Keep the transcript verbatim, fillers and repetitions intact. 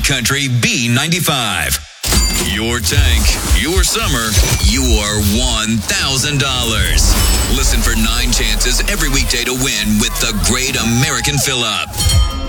Country B ninety-five. Your tank, your summer, your one thousand dollars. Listen for nine chances every weekday to win with the Great American Fill-Up.